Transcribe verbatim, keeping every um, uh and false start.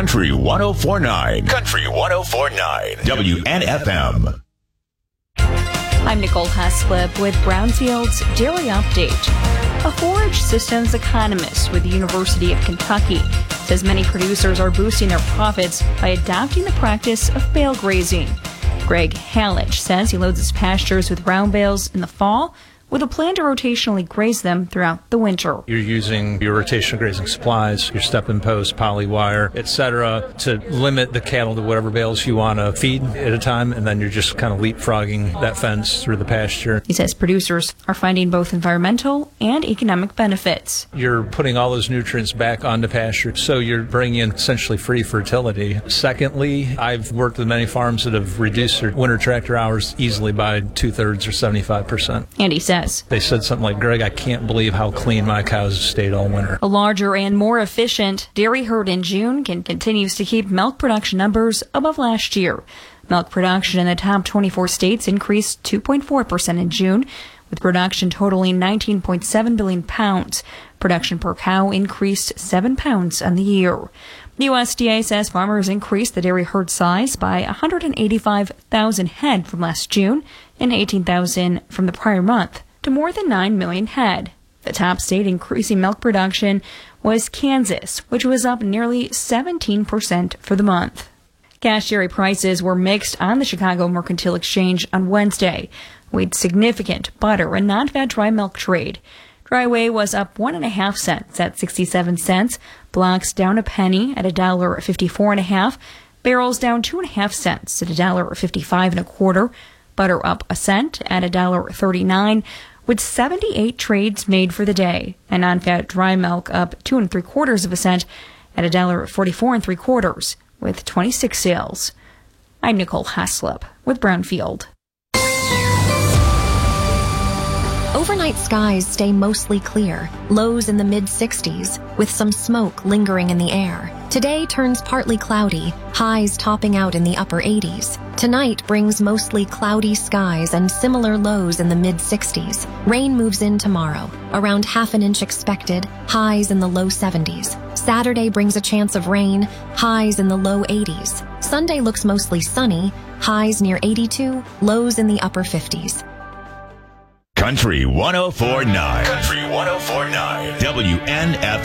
Country one oh four point nine. Country one oh four point nine. W N F M. I'm Nicole Heslip with Brownfield's Dairy Update. A forage systems economist with the University of Kentucky says many producers are boosting their profits by adopting the practice of bale grazing. Greg Hallich says he loads his pastures with round bales in the fall with a plan to rotationally graze them throughout the winter. You're using your rotational grazing supplies, your step-in post, poly wire, et cetera, to limit the cattle to whatever bales you want to feed at a time, and then you're just kind of leapfrogging that fence through the pasture. He says producers are finding both environmental and economic benefits. You're putting all those nutrients back onto pasture, so you're bringing in essentially free fertility. Secondly, I've worked with many farms that have reduced their winter tractor hours easily by two-thirds or seventy-five percent. And he says They said something like, Greg, I can't believe how clean my cows have stayed all winter. a larger and more efficient dairy herd in June can continues to keep milk production numbers above last year. Milk production in the top twenty-four states increased two point four percent in June, with production totaling nineteen point seven billion pounds. Production per cow increased seven pounds on the year. The U S D A says farmers increased the dairy herd size by one hundred eighty-five thousand head from last June and eighteen thousand from the prior month, to more than nine million head. The top state increasing milk production was Kansas, which was up nearly seventeen percent for the month. Cash dairy prices were mixed on the Chicago Mercantile Exchange on Wednesday, with significant butter and non-fat dry milk trade. Dry whey was up one and a half cents at sixty-seven cents. Blocks down a penny at a dollar fifty-four and a half. Barrels down two and a half cents at a dollar fifty-five and a quarter. Butter up a cent at a dollar thirty-nine. With seventy-eight trades made for the day, and non-fat dry milk up two and three quarters of a cent at a dollar forty-four and three quarters, with twenty-six sales. I'm Nicole Heslip with Brownfield. Overnight skies stay mostly clear, lows in the mid sixties, with some smoke lingering in the air. Today turns partly cloudy, highs topping out in the upper eighties. Tonight brings mostly cloudy skies and similar lows in the mid sixties. Rain moves in tomorrow, around half an inch expected, highs in the low seventies. Saturday brings a chance of rain, highs in the low eighties. Sunday looks mostly sunny, highs near eighty-two, lows in the upper fifties. Country one oh four point nine. Country one oh four point nine. W N F M.